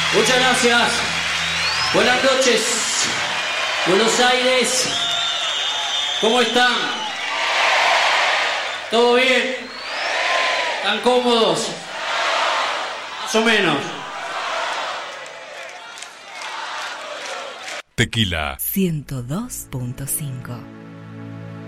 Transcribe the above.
Muchas gracias. Buenas noches, Buenos Aires. ¿Cómo están? ¿Todo bien? ¿Están cómodos? Más o menos. Tequila 102.5